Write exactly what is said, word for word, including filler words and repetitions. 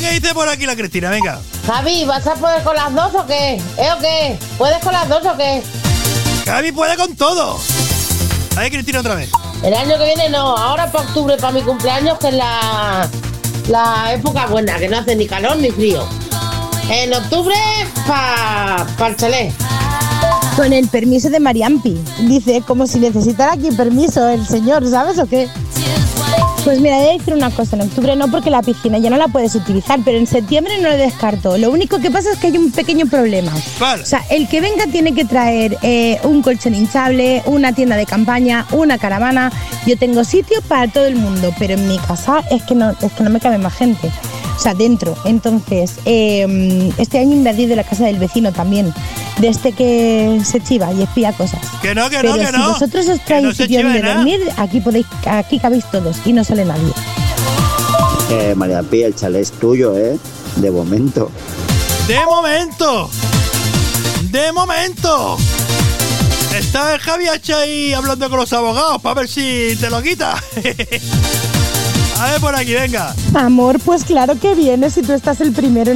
qué dice por aquí la Cristina, venga. Javi, ¿vas a poder con las dos o qué? ¿Eh o qué? ¿Puedes con las dos o qué? Javi puede con todo. A ver, Cristina, otra vez. El año que viene no, ahora para octubre, para mi cumpleaños, que es la, la época buena, que no hace ni calor ni frío. En octubre, para pa el chalet. Con el permiso de Mariampi. Dice, como si necesitara aquí permiso el señor, ¿sabes o qué? Pues mira, voy a decir una cosa, en octubre no, porque la piscina ya no la puedes utilizar, pero en septiembre no lo descarto. Lo único que pasa es que hay un pequeño problema. ¿Cuál? O sea, el que venga tiene que traer eh, un colchón hinchable, una tienda de campaña, una caravana. Yo tengo sitio para todo el mundo, pero en mi casa es que no, es que no me cabe más gente. O sea, dentro. Entonces, eh, este año he invadido la casa del vecino también, de este que se chiva y espía cosas. Que no, que Pero no, que si no. vosotros os Que traéis no se sitio chiva donde nada. dormir, aquí podéis, aquí cabéis todos y no sale nadie. Eh, María Pi, el chalet es tuyo, ¿eh? De momento. De momento. De momento. Está el Javi H ahí hablando con los abogados para ver si te lo quita. A ver por aquí, venga. Amor, pues claro que vienes si tú estás el primero en